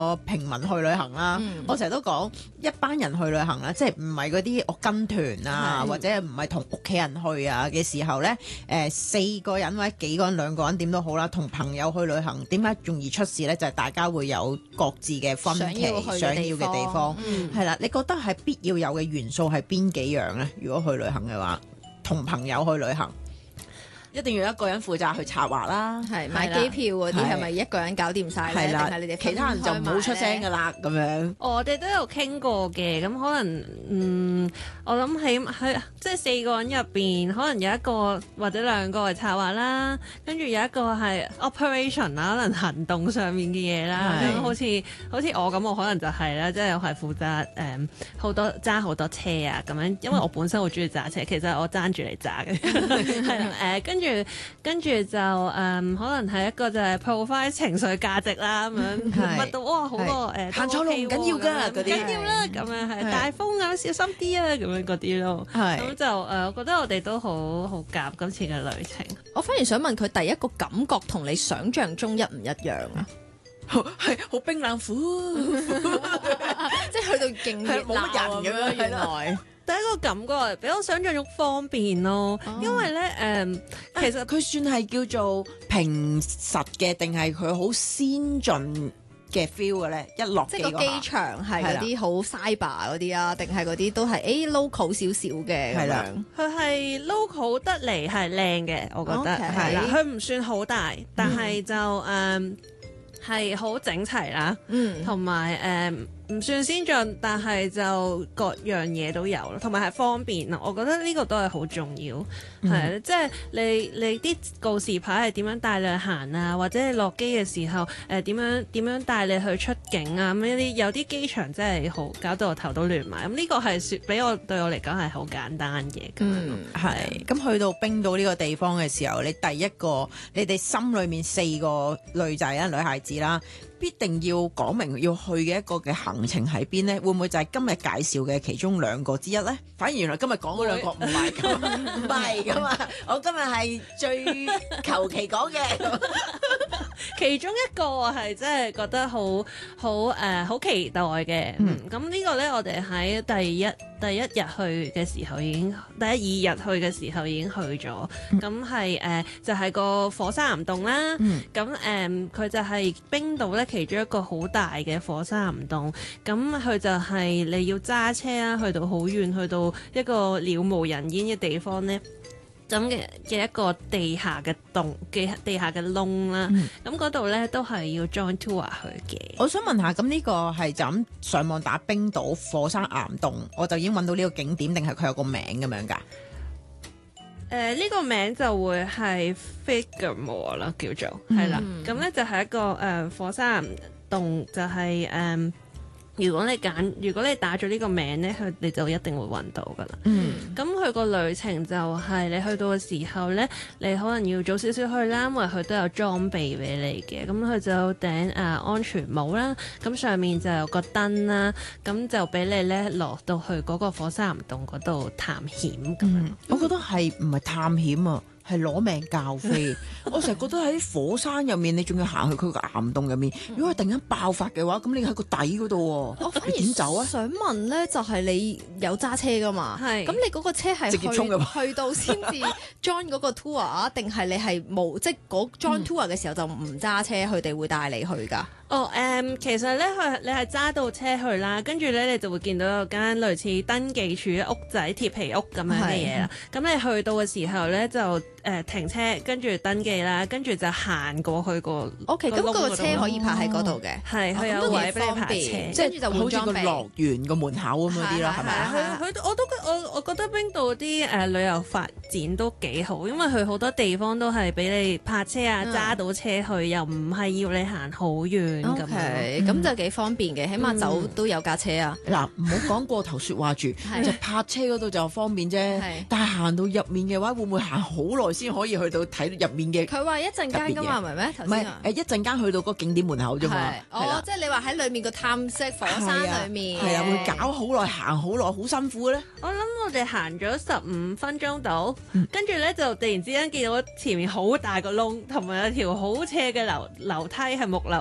平民去旅行啦，我成日都講一班人去旅行啦，即係唔係嗰啲我跟團啊，或者唔係同屋企人去啊嘅時候呢，4個人或者幾個人2個人點都好啦，同朋友去旅行點解容易出事呢？就係大家會有各自嘅分歧，想要嘅地方係啦。你覺得係必要有嘅元素係邊幾樣呢？如果去旅行嘅話，同朋友去旅行。一定要一個人負責去策劃啦， 係買機票嗰啲係咪一個人搞掂晒咧？定係你哋其他人就唔好出聲噶啦咁樣。 我哋都有傾過嘅，咁可能我諗起即係4個人入邊，可能有一個或者2個係策劃啦，跟住有一個係 operation 啦，可能行動上面嘅嘢啦。咁好似我咁，我可能就係啦，即係我係負責揸好多車啊咁樣，因為我本身好中意揸車，其實我爭住嚟揸嘅，係啦跟住就可能係一個就係 provide 情緒價值啦咁樣，乜都哇好過行錯路唔緊要㗎，嗰啲緊要啦，咁樣係大風啊，小心啲啊，咁樣嗰啲咯。咁就我覺得我哋都好夾今次嘅旅程。 我反而想問佢第一個感覺同你想象中一唔一樣啊？ 係好冰冷苦， 即係去到勁熱冇乜人咁樣，原來。 第一個感覺比我想象中方便咯，因為咧其實佢算係叫做平實嘅，定係佢好先進嘅 feel 嘅咧？一落機即係個機場係嗰啲好 cyber 嗰啲啊，定係嗰啲都係local 少少嘅咁樣？ 佢係 local 得嚟係靚嘅，我覺得係啦。佢唔算好大，但係就係好整齊啦，同埋唔算先進，但係就各樣嘢都有咯，同埋係方便咯。我覺得呢個都係好重要，係即係你啲告示牌係點樣帶你去行啊，或者你落機嘅時候點樣帶你去出境啊，咁有啲機場真係好搞到我頭都亂埋。咁呢個係對我嚟講係好簡單嘅。 係咁去到冰島呢個地方嘅時候，你哋心裏面4個女仔啦、女孩子啦，必定要講明要去嘅一個嘅行程喺邊呢？會唔會就係今日介紹嘅其中2個之一呢？反而原來今日講嗰2個唔係㗎嘛，我今日係最求其講嘅。 其中一個我係真係覺得好期待嘅。咁呢個呢，我哋喺第一日去嘅時候已經，第1、2日去嘅時候已經去咗。咁係就係個火山岩洞啦。咁佢就係冰島咧其中一個好大嘅火山岩洞。咁佢就係你要揸車啦，去到好遠，去到一個了無人煙嘅地方咧。咁嘅一個地下嘅洞嘅地下嘅窿啦，咁嗰度咧都係要 join tour 去嘅。 我想問下，咁呢個係就咁上網打冰島火山岩洞，我就已經揾到呢個景點，定係佢有個名咁樣㗎？ 呢個名就會係 Figuremore 啦，叫做係啦。咁咧就係一個火山岩洞，就係如果你打咗呢個名咧，你就一定會揾到噶啦。咁佢個旅程就係你去到嘅時候咧，你可能要早少少去啦，因為佢都有裝備俾你嘅。咁佢就有頂安全帽啦，咁上面就有個燈啦，咁就俾你咧落到去嗰個火山岩洞嗰度探險咁樣。 我覺得係唔係探險啊？係攞命教飛。我成日覺得喺啲火山入面，你仲要行去佢個岩洞入面，如果佢突然間爆發嘅話，咁你喺個底嗰度喎， 我反而點走啊？ 想問咧，就係你有揸車噶嘛？係。咁你嗰個車係直接衝㗎嘛？ 去到先至 join 嗰個 tour 啊？定係你係冇即係嗰 join tour 嘅時候就唔揸車，佢哋會帶你去㗎？ 其實咧，你係揸到車去啦，跟住咧你就會見到有間類似登記處嘅屋仔、鐵皮屋咁樣嘅嘢啦。咁你去到嘅時候咧，就停車，跟住登記啦，跟住就行過去個。 OK，咁個車可以泊喺嗰度嘅， 係佢有位俾你泊車， 即係好似個樂園個門口咁嗰啲啦，係咪啊？ 我覺得冰島啲旅遊發展都幾好，因為佢好多地方都係俾你泊車啊，揸到車去，又唔係要你行好遠。 咁就幾方便嘅，起碼走都有架車啊！ 嗱，唔好講過頭説話住，就泊車嗰度就方便啫。但係行到入面嘅話，會唔會行好耐先可以去到睇到入面嘅？ 佢話一陣間㗎嘛，係咪咩？ 唔係一陣間去到嗰個景點門口啫嘛。 即係你話喺裏面個探色火山裏面， 係啊，會搞好耐，行好耐，好辛苦咧。 我諗我哋行咗15分鐘到，跟住咧就突然之間見到前面好大個窿，同埋有條好斜嘅樓梯，係木樓梯嚟。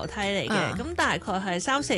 嘅，咁大概係3-4